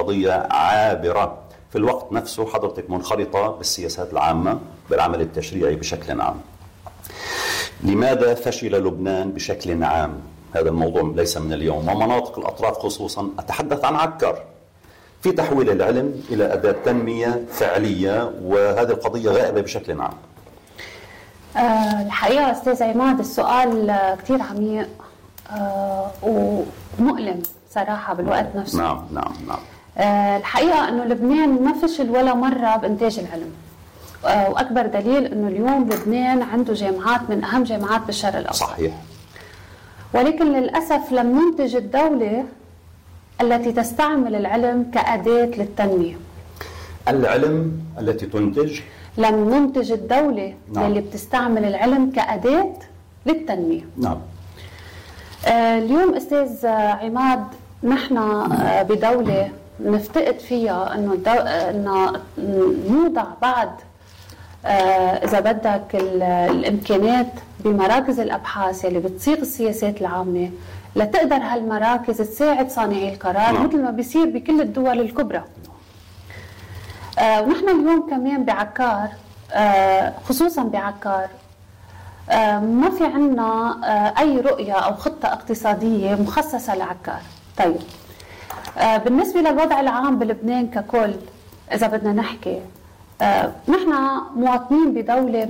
قضية عابرة في الوقت نفسه، حضرتك منخرطة بالسياسات العامة، بالعمل التشريعي بشكل عام. لماذا فشل لبنان بشكل عام؟ هذا الموضوع ليس من اليوم، ومناطق الأطراف خصوصا. أتحدث عن عكار في تحويل العلم إلى أداة تنمية فعلية، وهذه القضية غائبة بشكل عام. الحقيقة أستاذ عماد السؤال كتير عميق ومؤلم صراحة بالوقت نفسه. نعم. الحقيقة أنه لبنان ما فشل ولا مرة بإنتاج العلم، وأكبر دليل أنه اليوم لبنان عنده جامعات من أهم جامعات بالشرق الأوسط. صحيح. ولكن للأسف لم ننتج الدولة التي تستعمل العلم كأداة للتنمية. العلم التي تنتج، لم ننتج الدولة نعم. اللي بتستعمل العلم كأداة للتنمية. نعم. اليوم أستاذ عماد نحن بدولة نفتقد فيها أنه نوضع بعد إذا بدك الإمكانات بمراكز الأبحاث اللي بتصيغ السياسات العامة لتقدر هالمراكز تساعد صانعي القرار، مثل ما بيصير بكل الدول الكبرى. ونحن اليوم كمان بعكار، خصوصا بعكار، ما في عنا أي رؤية أو خطة اقتصادية مخصصة لعكار. طيب بالنسبة للوضع العام بلبنان ككل، إذا بدنا نحكي نحن مواطنين بدولة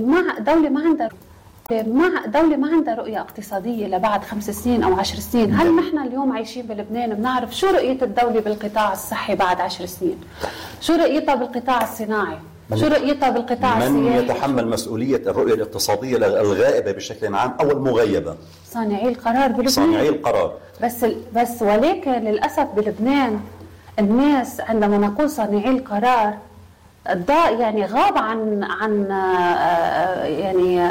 دولة ما عندها رؤية اقتصادية لبعد 5 سنين أو 10 سنين. هل نحن اليوم عايشين بلبنان بنعرف شو رؤية الدولة بالقطاع الصحي بعد 10 سنين؟ شو رؤيتها بالقطاع الصناعي؟ شو رؤيتها بالقطاع السياحي؟ من يتحمل مسؤولية الرؤية الاقتصادية الغائبة بشكل عام أو المغيبة؟ صانعي القرار بلبنان. صانعي القرار. بس ولكن للأسف بلبنان الناس عندما نقول صانعي القرار يعني غاب عن يعني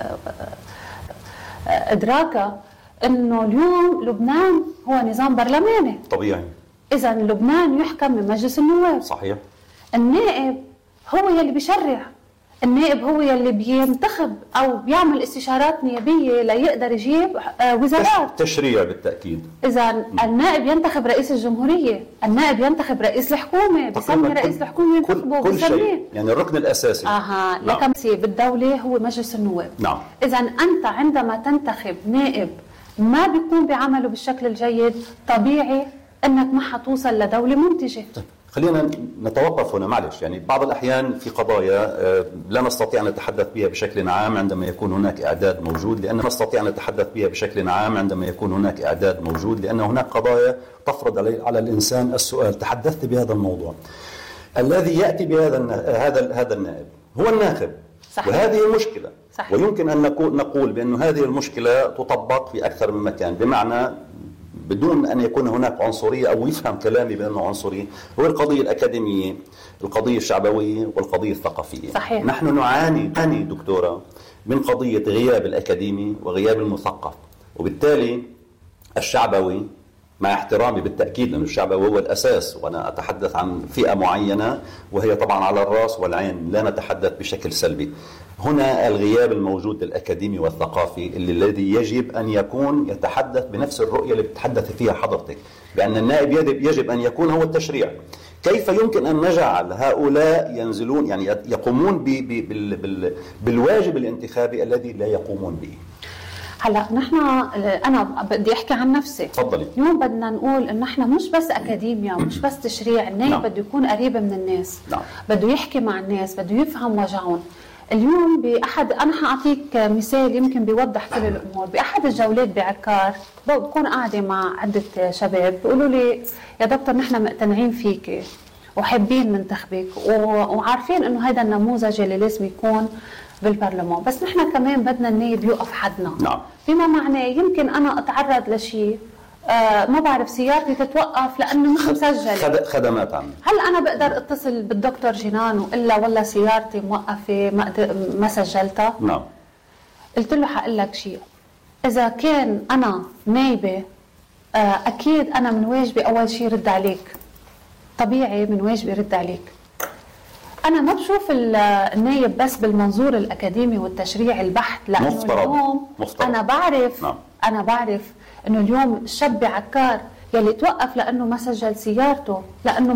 إدراكه إنه اليوم لبنان هو نظام برلماني طبيعي. إذا لبنان يحكم من مجلس النواب. صحيح. النائب هو يلي بيشرع، النائب هو يلي بينتخب أو بيعمل استشارات نيابية ليقدر يجيب وزارات. تشريع بالتأكيد. إذا النائب ينتخب رئيس الجمهورية، النائب ينتخب رئيس الحكومة، بيسمي رئيس الحكومة ينتخبه كل شيء، يعني الركن الأساسي. نعم. لكن بالدولة هو مجلس النواب. نعم. إذا أنت عندما تنتخب نائب ما بيكون بعمله بالشكل الجيد، طبيعي أنك ما حتوصل لدولة منتجة. خلينا نتوقف هنا معلش، يعني بعض الأحيان في قضايا لا نستطيع أن نتحدث بها بشكل عام عندما يكون هناك إعداد موجود، لأن نستطيع أن نتحدث بها بشكل عام عندما يكون هناك إعداد موجود، لأن هناك قضايا تفرض على الإنسان السؤال. تحدثت بهذا الموضوع، الذي يأتي هذا النائب هو الناخب. صحيح. وهذه مشكلة. صحيح. ويمكن أن نقول بأن هذه المشكلة تطبق في أكثر من مكان، بمعنى بدون أن يكون هناك عنصرية أو يفهم كلامي بأنه عنصرية، هو القضية الأكاديمية، القضية الشعبوية، والقضية الثقافية. صحيح. نحن نعاني دكتورة من قضية غياب الأكاديمي وغياب المثقف، وبالتالي الشعبوي، مع احترامي بالتأكيد لأن الشعبوي هو الأساس، وأنا أتحدث عن فئة معينة وهي طبعا على الرأس والعين، لا نتحدث بشكل سلبي. هنا الغياب الموجود الأكاديمي والثقافي الذي يجب أن يكون يتحدث بنفس الرؤية اللي بتحدث فيها حضرتك، بأن النائب يجب أن يكون هو التشريع. كيف يمكن أن نجعل هؤلاء ينزلون، يعني يقومون بالواجب الانتخابي الذي لا يقومون به؟ هلا انا بدي احكي عن نفسي. تفضلي. اليوم بدنا نقول ان احنا مش بس اكاديميا ومش بس تشريع، النائب نعم. بده يكون قريب من الناس. نعم. بده يحكي مع الناس، بده يفهم وجعهم. اليوم انا حاعطيك مثال يمكن بيوضح كل الامور. باحد الجولات بعكار بكون قاعده مع عده شباب بيقولوا لي يا دكتور نحن مقتنعين فيك وحابين ننتخبك وعارفين انه هذا النموذج اللي لازم يكون بالبرلمان، بس نحن كمان بدنا النائب يوقف حدنا. نعم. بما معناه يمكن انا اتعرض لشيء ما بعرف سيارتي تتوقف لانه مش مسجله خدمات عامه. هل انا بقدر اتصل بالدكتور جنان والا والله سيارتي موقفه ما سجلتها؟ نعم. قلت له حقول لك شيء، اذا كان انا نايبه اكيد انا من واجبي اول شيء رد عليك، طبيعي من واجبي رد عليك. أنا ما بشوف النايب بس بالمنظور الأكاديمي والتشريعي البحت، لأنه اليوم أنا بعرف إنه اليوم الشاب بعكار يلي توقف لأنه ما سجل سيارته، لأنه